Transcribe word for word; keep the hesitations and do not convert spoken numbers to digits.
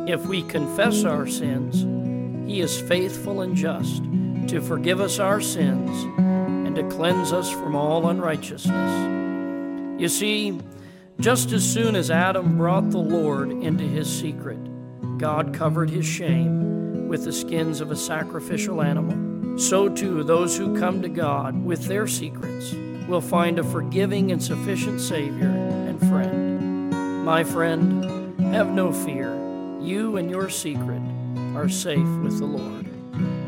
If we confess our sins, He is faithful and just to forgive us our sins and to cleanse us from all unrighteousness. You see, just as soon as Adam brought the Lord into his secret, God covered his shame with the skins of a sacrificial animal. So too, those who come to God with their secrets will find a forgiving and sufficient Savior and friend. My friend, have no fear. You and your secret are safe with the Lord.